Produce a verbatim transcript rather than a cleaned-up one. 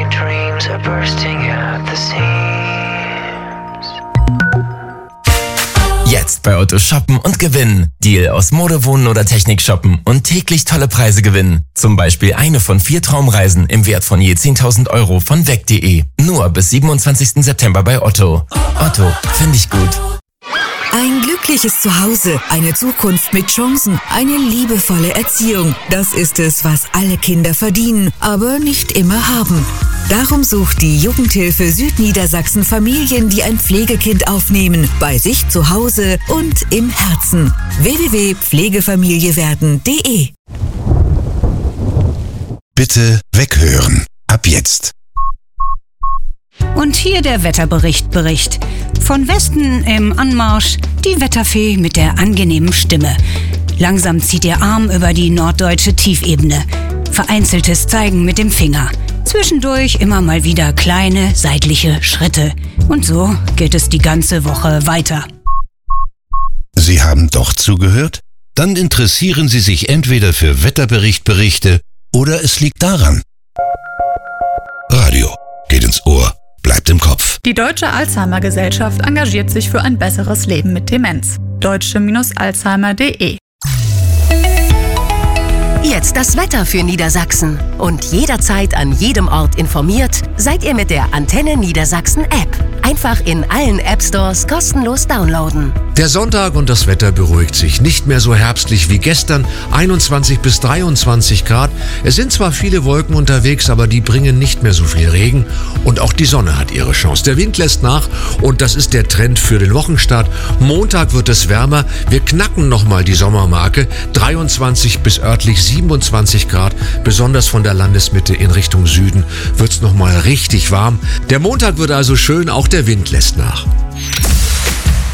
My dreams are bursting at the seams. Jetzt bei Otto shoppen und gewinnen. Deal aus Mode, Wohnen oder Technik shoppen und täglich tolle Preise gewinnen. Zum Beispiel eine von vier Traumreisen im Wert von je zehntausend Euro von weg punkt de. Nur bis siebenundzwanzigsten September bei Otto. Otto, finde ich gut. Ein glückliches Zuhause, eine Zukunft mit Chancen, eine liebevolle Erziehung. Das ist es, was alle Kinder verdienen, aber nicht immer haben. Darum sucht die Jugendhilfe Südniedersachsen Familien, die ein Pflegekind aufnehmen, bei sich zu Hause und im Herzen. w w w punkt pflegefamilie werden punkt de. Bitte weghören. Ab jetzt. Und hier der Wetterbericht Bericht. Von Westen im Anmarsch die Wetterfee mit der angenehmen Stimme. Langsam zieht ihr Arm über die norddeutsche Tiefebene. Vereinzeltes Zeigen mit dem Finger. Zwischendurch immer mal wieder kleine seitliche Schritte. Und so geht es die ganze Woche weiter. Sie haben doch zugehört? Dann interessieren Sie sich entweder für Wetterberichtberichte oder es liegt daran. Radio geht ins Ohr, bleibt im Kopf. Die Deutsche Alzheimer-Gesellschaft engagiert sich für ein besseres Leben mit Demenz. deutsche Alzheimer punkt de. Jetzt das Wetter für Niedersachsen. Und jederzeit an jedem Ort informiert, seid ihr mit der Antenne Niedersachsen App. Einfach in allen App Stores kostenlos downloaden. Der Sonntag und das Wetter beruhigt sich. Nicht mehr so herbstlich wie gestern, einundzwanzig bis dreiundzwanzig Grad. Es sind zwar viele Wolken unterwegs, aber die bringen nicht mehr so viel Regen. Und auch die Sonne hat ihre Chance. Der Wind lässt nach und das ist der Trend für den Wochenstart. Montag wird es wärmer. Wir knacken nochmal die Sommermarke. dreiundzwanzig bis örtlich siebenundzwanzig Grad. Besonders von der Landesmitte in Richtung Süden wird es nochmal richtig warm. Der Montag wird also schön, auch der Wind lässt nach.